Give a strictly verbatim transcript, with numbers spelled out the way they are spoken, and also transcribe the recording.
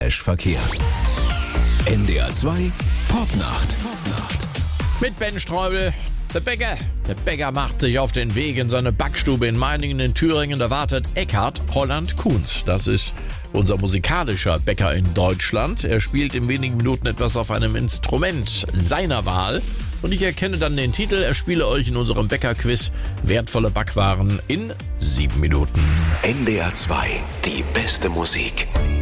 Verkehr. N D R zwei Popnacht. Mit Ben Streubel. Der Bäcker. Der Bäcker macht sich auf den Weg in seine Backstube in Meiningen in Thüringen. Da wartet Eckhard Holland-Kunz. Das ist unser musikalischer Bäcker in Deutschland. Er spielt in wenigen Minuten etwas auf einem Instrument seiner Wahl. Und ich erkenne dann den Titel. Er spiele euch in unserem Bäcker-Quiz wertvolle Backwaren in sieben Minuten. N D R zwei, die beste Musik.